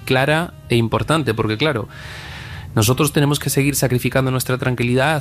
clara e importante, porque claro, nosotros tenemos que seguir sacrificando nuestra tranquilidad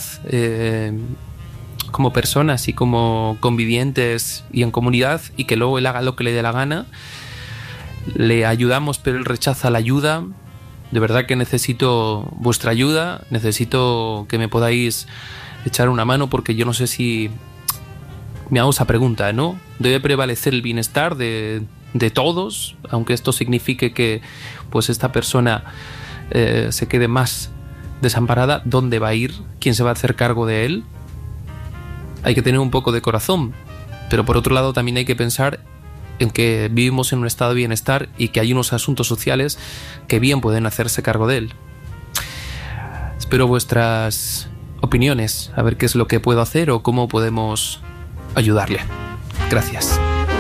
como personas y como convivientes y en comunidad, y que luego él haga lo que le dé la gana. Le ayudamos, pero él rechaza la ayuda. De verdad que necesito vuestra ayuda, necesito que me podáis echar una mano, porque yo no sé si... Me hago esa pregunta, ¿no? ¿Debe prevalecer el bienestar de todos, aunque esto signifique que pues esta persona se quede más desamparada? ¿Dónde va a ir? ¿Quién se va a hacer cargo de él? Hay que tener un poco de corazón, pero por otro lado también hay que pensar en que vivimos en un estado de bienestar y que hay unos asuntos sociales que bien pueden hacerse cargo de él. Espero vuestras opiniones, a ver qué es lo que puedo hacer o cómo podemos ayudarle. Gracias.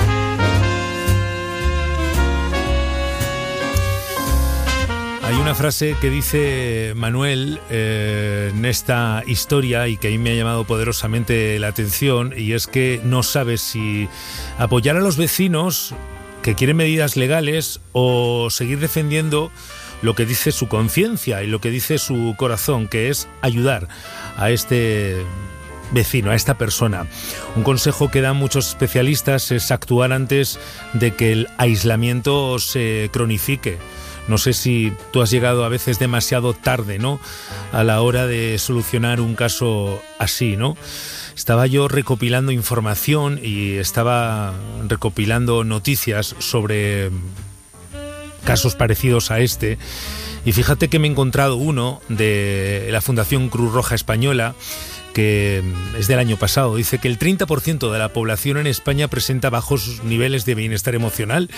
Hay una frase que dice Manuel en esta historia y que a mí me ha llamado poderosamente la atención, y es que no sabes si apoyar a los vecinos que quieren medidas legales o seguir defendiendo lo que dice su conciencia y lo que dice su corazón, que es ayudar a este vecino, a esta persona. Un consejo que dan muchos especialistas es actuar antes de que el aislamiento se cronifique. No sé si tú has llegado a veces demasiado tarde, ¿no?, a la hora de solucionar un caso así, ¿no? Estaba yo recopilando información y estaba recopilando noticias sobre casos parecidos a este, y fíjate que me he encontrado uno de la Fundación Cruz Roja Española, que es del año pasado. Dice que el 30% de la población en España presenta bajos niveles de bienestar emocional.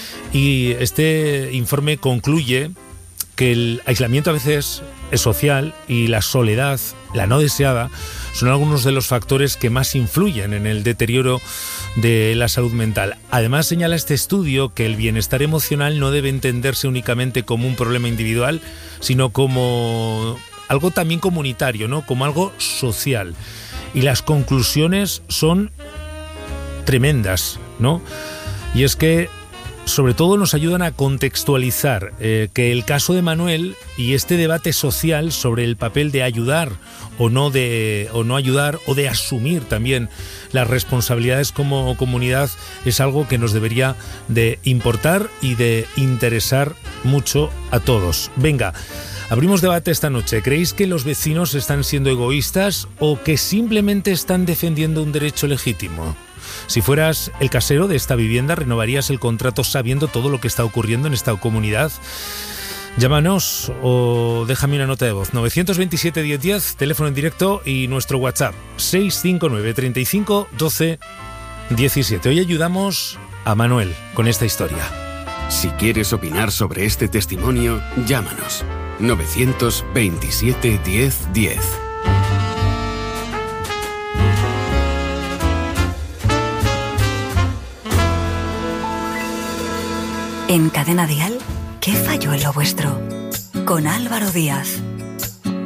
Y este informe concluye que el aislamiento a veces es social y la soledad, la no deseada, son algunos de los factores que más influyen en el deterioro de la salud mental. Además, señala este estudio que el bienestar emocional no debe entenderse únicamente como un problema individual, sino como algo también comunitario, ¿no?, como algo social. Y las conclusiones son tremendas, ¿no? Y es que sobre todo nos ayudan a contextualizar que el caso de Manuel y este debate social sobre el papel de ayudar o no ayudar, o de asumir también las responsabilidades como comunidad, es algo que nos debería de importar y de interesar mucho a todos. Venga, abrimos debate esta noche. ¿Creéis que los vecinos están siendo egoístas o que simplemente están defendiendo un derecho legítimo? Si fueras el casero de esta vivienda, ¿renovarías el contrato sabiendo todo lo que está ocurriendo en esta comunidad? Llámanos o déjame una nota de voz. 927 1010, teléfono en directo, y nuestro WhatsApp 659 35 12 17. Hoy ayudamos a Manuel con esta historia. Si quieres opinar sobre este testimonio, llámanos 927 1010. En Cadena Dial, ¿qué falló en lo vuestro? Con Álvaro Díaz.